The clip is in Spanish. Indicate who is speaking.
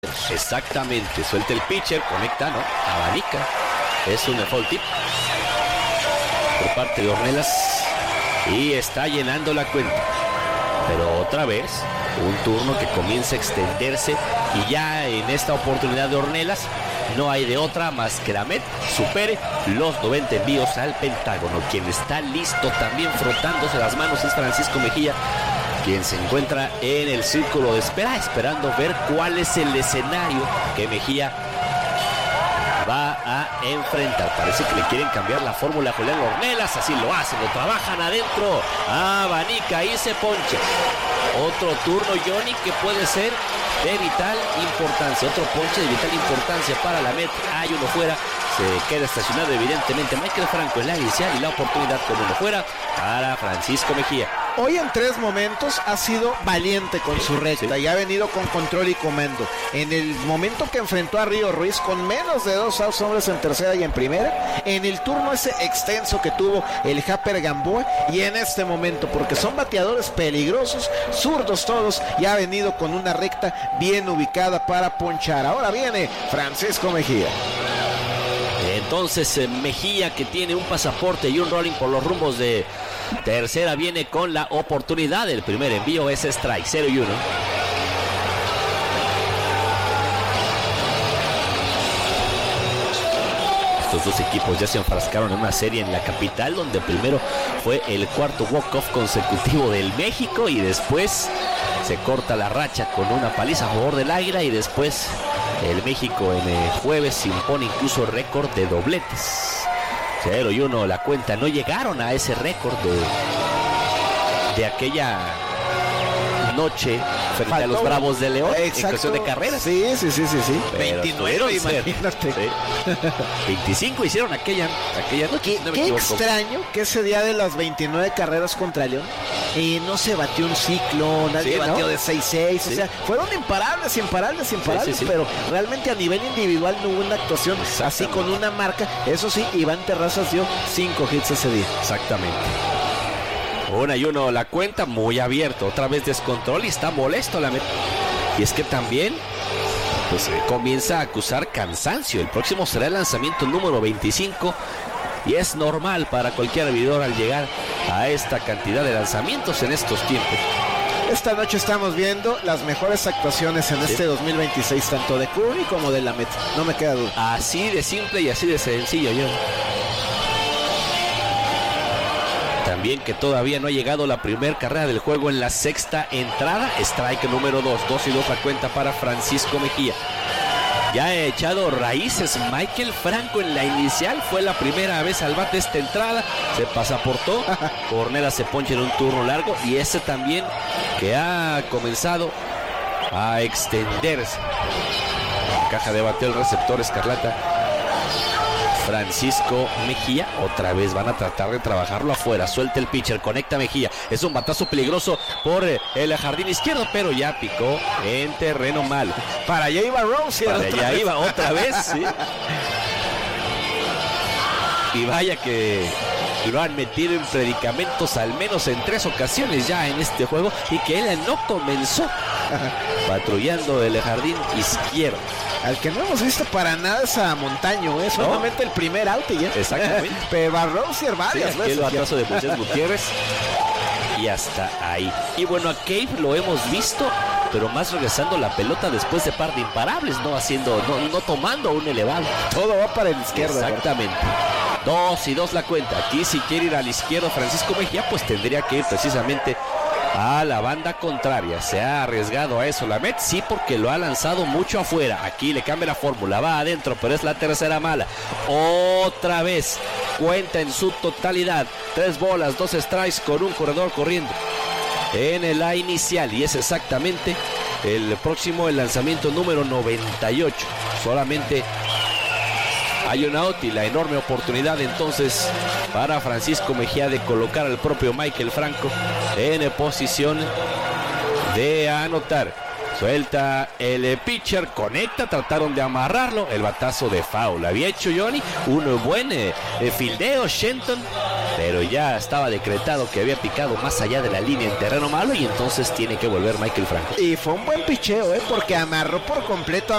Speaker 1: Exactamente, suelta el pitcher, conecta, ¿no? Abanica. Es un foul tip por parte de Ornelas y está llenando la cuenta. Pero otra vez, un turno que comienza a extenderse y ya en esta oportunidad de Ornelas no hay de otra más que la Met supere los 90 envíos al Pentágono. Quien está listo también frotándose las manos es Francisco Mejía, quien se encuentra en el círculo de espera, esperando ver cuál es el escenario que Mejía va a enfrentar. Parece que le quieren cambiar la fórmula a Julián Ornelas, así lo hacen, lo trabajan adentro, abanica y se poncha. Otro turno, Johnny, que puede ser de vital importancia, otro ponche de vital importancia para la Met. Hay uno fuera, se queda estacionado evidentemente Michael Franco en la inicial y la oportunidad con uno fuera para Francisco Mejía.
Speaker 2: Hoy en 3 momentos ha sido valiente con su recta y ha venido con control y comando. En el momento que enfrentó a Río Ruiz con menos de 2 outs, hombres en tercera y en primera, en el turno ese extenso que tuvo el Japper Gamboa, y en este momento, porque son bateadores peligrosos, zurdos todos, y ha venido con una recta bien ubicada para ponchar. Ahora viene Francisco Mejía.
Speaker 1: Entonces Mejía, que tiene un pasaporte y un rolling por los rumbos de tercera, viene con la oportunidad. El primer envío es strike, 0-1. Estos dos equipos ya se enfrascaron en una serie en la capital, donde primero fue el cuarto walk-off consecutivo del México y después se corta la racha con una paliza a favor del Águila, y después el México en el jueves impone incluso récord de dobletes. 0-1 la cuenta. No llegaron a ese récord de aquella noche frente a los Bravos de León.
Speaker 2: Exacto.
Speaker 1: En cuestión de carreras.
Speaker 2: Sí.
Speaker 1: 29, imagínate. Sí. 25 hicieron aquella noche.
Speaker 2: Qué extraño que ese día de las 29 carreras contra León no se batió un ciclo, nadie batió de 6-6, o sea, fueron imparables, sí. Pero realmente a nivel individual no hubo una actuación así con una marca. Eso sí, Iván Terrazas dio 5 hits ese día.
Speaker 1: Exactamente. 1-1 la cuenta, muy abierto, otra vez descontrol y está molesto la Met. Y es que también pues comienza a acusar cansancio. El próximo será el lanzamiento número 25 y es normal para cualquier abridor al llegar a esta cantidad de lanzamientos en estos tiempos.
Speaker 2: Esta noche estamos viendo las mejores actuaciones en este 2026, tanto de Curry como de la Met, no me queda duda.
Speaker 1: Así de simple y así de sencillo, yo. También que todavía no ha llegado la primera carrera del juego en la sexta entrada. Strike número 2, 2-2 la cuenta para Francisco Mejía. Ya ha echado raíces Michael Franco en la inicial. Fue la primera vez al bate esta entrada. Se pasaportó. Ornelas se poncha en un turno largo. Y ese también que ha comenzado a extenderse. Caja de bateo el receptor escarlata Francisco Mejía. Otra vez van a tratar de trabajarlo afuera. Suelta el pitcher, conecta Mejía. Es un batazo peligroso por el jardín izquierdo, pero ya picó en terreno malo.
Speaker 2: Para allá iba Rose.
Speaker 1: Para allá iba otra vez, sí. Y vaya que lo han metido en predicamentos al menos en 3 ocasiones ya en este juego, y que él no comenzó patrullando el jardín izquierdo.
Speaker 2: Al que no hemos visto para nada es a Montaño, solamente el primer out y ya.
Speaker 1: Exactamente.
Speaker 2: Pero a Rosier varias veces.
Speaker 1: El batazo de Moisés Gutiérrez. Y hasta ahí. Y bueno, a Cave lo hemos visto, pero más regresando la pelota después de par de imparables, no tomando un elevado.
Speaker 2: Todo va para el izquierdo.
Speaker 1: Exactamente. 2-2 la cuenta. Aquí si quiere ir al izquierdo Francisco Mejía, pues tendría que ir precisamente a la banda contraria. Se ha arriesgado a eso la Met, sí, porque lo ha lanzado mucho afuera. Aquí le cambia la fórmula, va adentro, pero es la tercera mala. Otra vez cuenta en su totalidad. 3 bolas, 2 strikes con un corredor corriendo en la inicial, y es exactamente el lanzamiento número 98. Solamente hay un out y la enorme oportunidad entonces para Francisco Mejía de colocar al propio Michael Franco en posición de anotar. Suelta el pitcher, conecta, trataron de amarrarlo, el batazo de foul. Había hecho Johnny un buen fildeo Shenton, pero ya estaba decretado que había picado más allá de la línea en terreno malo, y entonces tiene que volver Michael Franco.
Speaker 2: Y fue un buen picheo, porque amarró por completo a